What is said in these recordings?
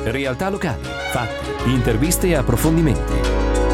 Realtà locali, fatti, interviste e approfondimenti.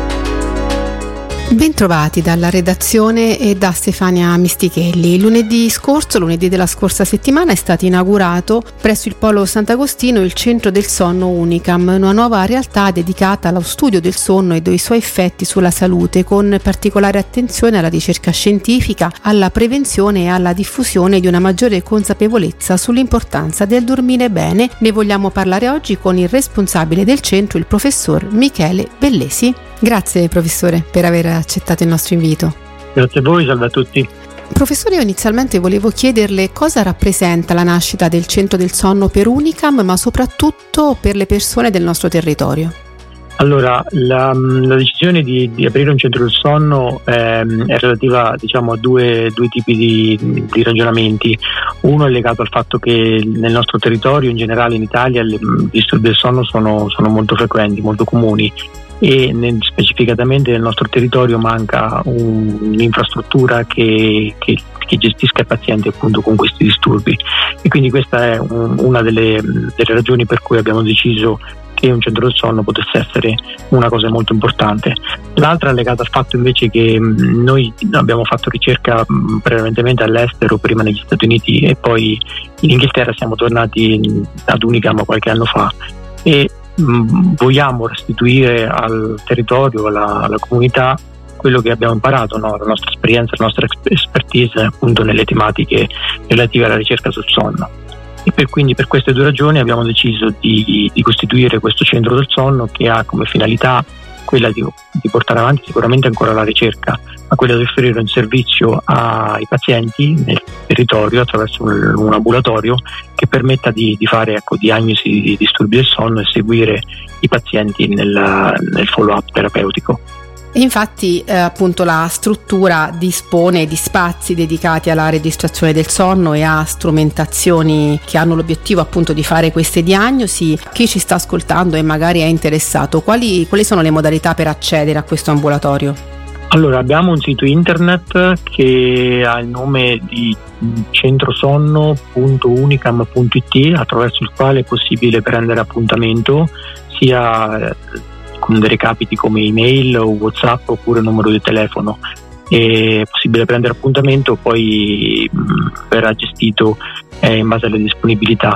Bentrovati dalla redazione e da Stefania Mistichelli. Lunedì della scorsa settimana, è stato inaugurato presso il Polo Sant'Agostino il Centro del Sonno Unicam, una nuova realtà dedicata allo studio del sonno e dei suoi effetti sulla salute, con particolare attenzione alla ricerca scientifica, alla prevenzione e alla diffusione di una maggiore consapevolezza sull'importanza del dormire bene. Ne vogliamo parlare oggi con il responsabile del centro, il professor Michele Bellesi. Grazie professore per aver accettato il nostro invito. Grazie a voi, salve a tutti. Professore, io inizialmente volevo chiederle cosa rappresenta la nascita del Centro del Sonno per Unicam, ma soprattutto per le persone del nostro territorio. Allora, la decisione di aprire un centro del sonno è relativa, a due tipi di ragionamenti. Uno è legato al fatto che nel nostro territorio, in generale in Italia, i disturbi del sonno sono molto frequenti, molto comuni, e specificatamente nel nostro territorio manca un'infrastruttura che gestisca i pazienti appunto con questi disturbi, e quindi questa è una delle ragioni per cui abbiamo deciso che un centro del sonno potesse essere una cosa molto importante. L'altra è legata al fatto invece che noi abbiamo fatto ricerca prevalentemente all'estero, prima negli Stati Uniti e poi in Inghilterra. Siamo tornati ad Unicam qualche anno fa e vogliamo restituire al territorio, alla comunità, quello che abbiamo imparato, la nostra esperienza, la nostra expertise appunto nelle tematiche relative alla ricerca sul sonno. E quindi per queste due ragioni abbiamo deciso di costituire questo centro del sonno, che ha come finalità quella di portare avanti sicuramente ancora la ricerca, ma quella di offrire un servizio ai pazienti nel territorio attraverso un ambulatorio che permetta di fare diagnosi di disturbi del sonno e seguire i pazienti nel follow-up terapeutico. E infatti appunto la struttura dispone di spazi dedicati alla registrazione del sonno e a strumentazioni che hanno l'obiettivo appunto di fare queste diagnosi. Chi ci sta ascoltando e magari è interessato, quali sono le modalità per accedere a questo ambulatorio? Allora, abbiamo un sito internet che ha il nome di centrosonno.unicam.it, attraverso il quale è possibile prendere appuntamento sia con dei recapiti come email o WhatsApp oppure numero di telefono. È possibile prendere appuntamento, poi verrà gestito in base alle disponibilità.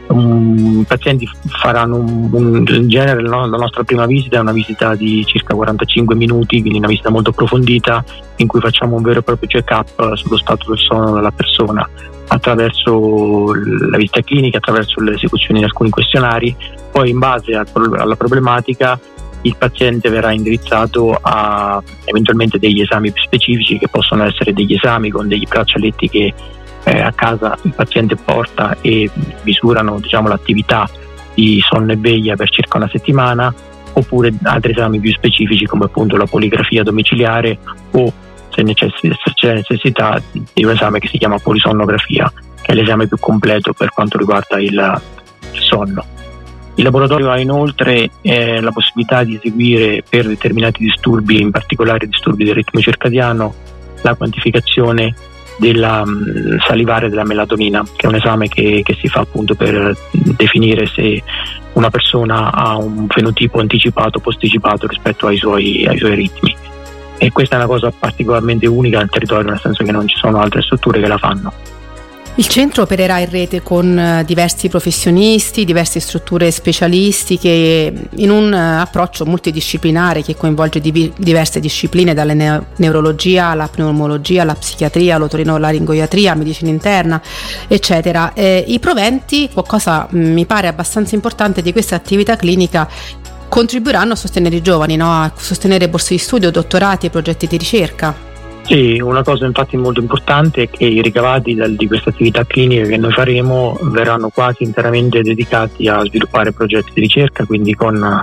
I pazienti faranno in genere la nostra prima visita è una visita di circa 45 minuti, quindi una visita molto approfondita in cui facciamo un vero e proprio check-up sullo stato del sonno della persona attraverso la visita clinica, attraverso l'esecuzione di alcuni questionari. Poi in base alla problematica il paziente verrà indirizzato a eventualmente degli esami più specifici, che possono essere degli esami con degli braccialetti che a casa il paziente porta e misurano l'attività di sonno e veglia per circa una settimana, oppure altri esami più specifici come appunto la poligrafia domiciliare o, se c'è necessità, di un esame che si chiama polisonnografia, che è l'esame più completo per quanto riguarda il sonno. Il laboratorio ha inoltre la possibilità di eseguire per determinati disturbi, in particolare disturbi del ritmo circadiano, la quantificazione della salivare della melatonina, che è un esame che si fa appunto per definire se una persona ha un fenotipo anticipato o posticipato rispetto ai suoi ritmi. E questa è una cosa particolarmente unica nel territorio, nel senso che non ci sono altre strutture che la fanno. Il centro opererà in rete con diversi professionisti, diverse strutture specialistiche, in un approccio multidisciplinare che coinvolge diverse discipline, dalle neurologia alla pneumologia, alla psichiatria, all'otorinolaringoiatria, medicina interna, eccetera. I proventi, qualcosa mi pare abbastanza importante di questa attività clinica, contribuiranno a sostenere i giovani, a sostenere borse di studio, dottorati e progetti di ricerca. Sì, una cosa infatti molto importante è che i ricavati di questa attività clinica che noi faremo verranno quasi interamente dedicati a sviluppare progetti di ricerca, quindi con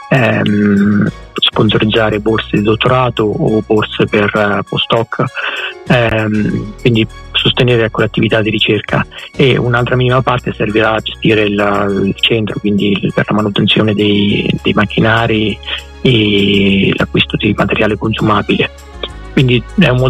sponsorizzare borse di dottorato o borse per postdoc, quindi sostenere l'attività di ricerca, e un'altra minima parte servirà a gestire il centro, quindi per la manutenzione dei macchinari e l'acquisto di materiale consumabile. Quindi è un modo